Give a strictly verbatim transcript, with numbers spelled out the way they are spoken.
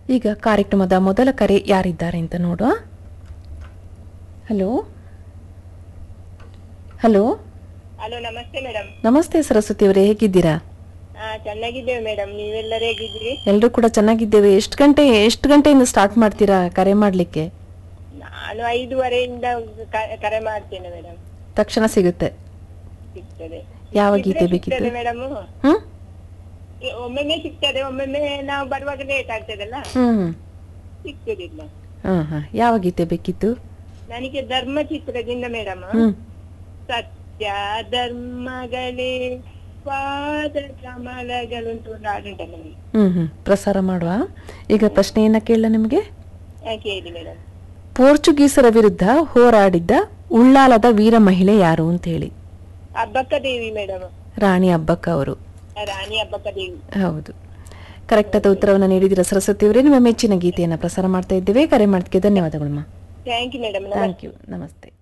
ಈಗ ಕಾರ್ಯಕ್ರಮದ ಮೊದಲ ಕರೆ ಯಾರಿದ್ದಾರೆ ಅಂತ ನೋಡುವ. ಹಲೋ ಹಲೋ ಹಲೋ, ನಮಸ್ತೆ ಮೇಡಮ್. ನಮಸ್ತೆ ಸರಸ್ವತಿ ಅವರೇ, ಹೇಗಿದ್ದೀರಾ? ಹಾ, ಚೆನ್ನಾಗಿದ್ದೇವೆ ಮೇಡಮ್. ನೀವೆಲ್ಲರೂ ಹೇಗಿದ್ದೀರಿ? ಎಲ್ಲರೂ ಕೂಡ ಚೆನ್ನಾಗಿದ್ದೇವೆ. ಎಷ್ಟು ಗಂಟೆ ಎಷ್ಟು ಗಂಟೆಯಿಂದ ಸ್ಟಾರ್ಟ್ ಮಾಡ್ತೀರಾ ಕರೆ ಮಾಡ್ಲಿಕ್ಕೆ? ನಾನು ಐದೂವರೆಯಿಂದ ಕ- ಕರೆ ಮಾಡ್ತೇನೆ ಮೇಡಮ್. ತಕ್ಷಣ ಸಿಗುತ್ತೆ. ಸಿಗ್ತದೆ. ಯಾವ ಇದ್ರೆ ಗೀತೆ ಬೇಕಿತ್ತು? ಸಿಗ್ತದೆ ಮೇಡಮ್. ಹ್ಮ್ ಒಮ್ಮೊಮ್ಮೆ ಸಿಗ್ತದೆ, ಒಮ್ಮೊಮ್ಮೆ ನಾವು ಬರುವಾಗ ಲೇಟ್ ಆಗ್ತದಲ್ಲ, ಹ್ಮ್ ಸಿಗ್ತದಿಲ್ಲ. ಹಾ ಹಾ ಯಾವ ಗೀತೆ ಬೇಕಿತ್ತು? ನನಗೆ ಧರ್ಮ ಚಿತ್ರದಿಂದ ಮೇಡಮ್, ಹ್ಮ್ ಸತ್ಯ ಧರ್ಮಗಳೇ ಪಾದ ಕಮಲಗಳುಂಟು ಒಂದು ಹಾಡುಂಟಲ್ಲ ಮೇಡಮ್. ಹ್ಮ್ ಹ್ಮ್ ಪ್ರಸಾರ ಮಾಡುವ. ಈಗ ಪ್ರಶ್ನೆಯನ್ನ ಕೇಳ ನಿಮಗೆ. ಯಾಕೆ ಹೇಳಿ ಮೇಡಮ್. ಪೋರ್ಚುಗೀಸರ ವಿರುದ್ಧ ಹೋರಾಡಿದ್ದ ಉಳ್ಳಾಲದ ವೀರ ಮಹಿಳೆ ಯಾರು ಅಂತ ಹೇಳಿ. ಅಬ್ಬಕ್ಕ ದೇವಿ ಮೇಡಮ್. ರಾಣಿ ಅಬ್ಬಕ್ಕ ಅವರು. ರಾಣಿ ಅಬ್ಬಕ್ಕ ದೇವಿ. ಹೌದು, ಕರೆಕ್ಟ್ ಆದ ಉತ್ತರವನ್ನು ನೀಡಿದಿರ ಸರಸ್ವತಿ ಅವರೇ. ನಿಮ್ಮ ಮೆಚ್ಚಿನ ಗೀತೆಯನ್ನು ಪ್ರಸಾರ ಮಾಡ್ತಾ ಇದ್ದೇವೆ. ಕರೆ ಮಾಡೋದಕ್ಕೆ ಧನ್ಯವಾದಗಳು. Thank you madam. Thank you. ನಮಸ್ತೆ.